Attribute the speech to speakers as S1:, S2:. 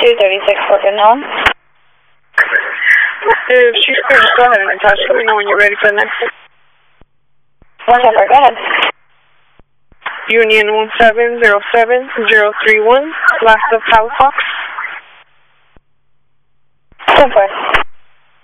S1: 236 Broken Home.
S2: If she's good, go ahead and attach. Let me know when you're ready for the next one.
S1: Whatever, go ahead.
S2: Union 1707031, last of Halifax.
S1: 10-4.